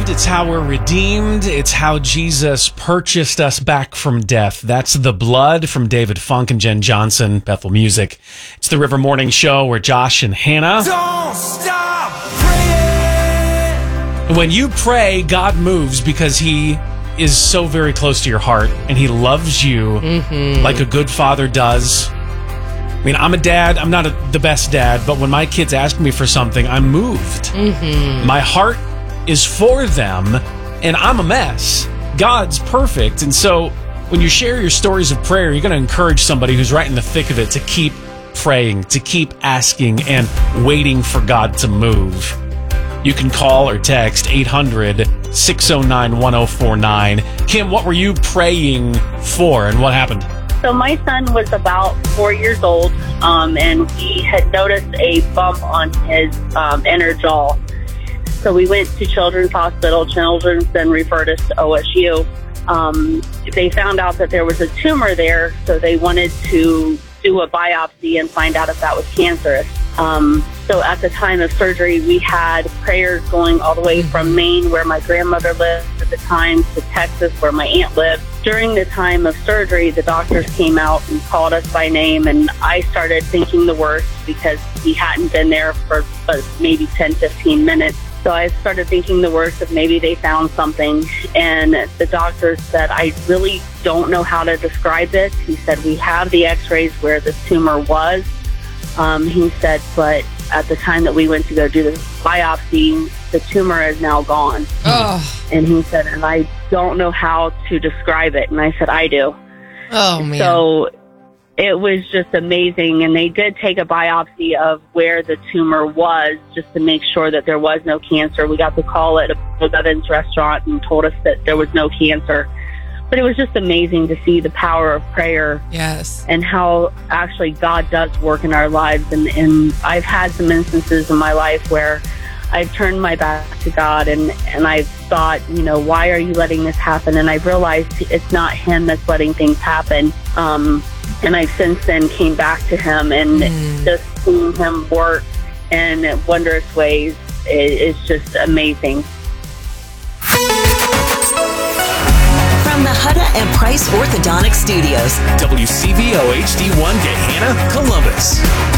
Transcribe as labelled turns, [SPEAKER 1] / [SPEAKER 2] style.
[SPEAKER 1] It's how we're redeemed. It's how Jesus purchased us back from death. That's The Blood from David Funk and Jen Johnson, Bethel Music. It's the River Morning Show where Josh and Hannah. Don't stop praying. When you pray, God moves because he is so very close to your heart and he loves you like a good father does. I mean, I'm a dad. I'm not the best dad, but when my kids ask me for something, I'm moved. My heart is for them, and I'm a mess. God's perfect. And so when you share your stories of prayer, you're going to encourage somebody who's right in the thick of it to keep praying, to keep asking and waiting for God to move. You can call or text 800-609-1049. Kim, what were you praying for and what happened?
[SPEAKER 2] So my son was about 4 years old, and he had noticed a bump on his inner jaw. So we went to Children's Hospital. Children's then referred us to OSU. They found out that there was a tumor there, so they wanted to do a biopsy and find out if that was cancerous. So at the time of surgery, we had prayers going all the way from Maine, where my grandmother lived at the time, to Texas, where my aunt lived. During the time of surgery, the doctors came out and called us by name, and I started thinking the worst because he hadn't been there for maybe 10, 15 minutes. So I started thinking the worst of maybe they found something. And the doctor said, I really don't know how to describe this. He said, we have the x-rays where the tumor was. He said, but at the time that we went to go do the biopsy, the tumor is now gone. And he said, and I don't know how to describe it. And I said, I do.
[SPEAKER 3] Oh, man.
[SPEAKER 2] So it was just amazing. And they did take a biopsy of where the tumor was just to make sure that there was no cancer. We got the call at a Evans restaurant and told us that there was no cancer. But it was just amazing to see the power of prayer.
[SPEAKER 3] Yes.
[SPEAKER 2] And how actually God does work in our lives. And I've had some instances in my life where I've turned my back to God and I've thought, why are you letting this happen? And I've realized it's not him that's letting things happen. And I since then came back to him, and just seeing him work in wondrous ways is just amazing.
[SPEAKER 4] From the Hutta and Price Orthodontic Studios,
[SPEAKER 1] WCVO HD1 Gahanna, Columbus.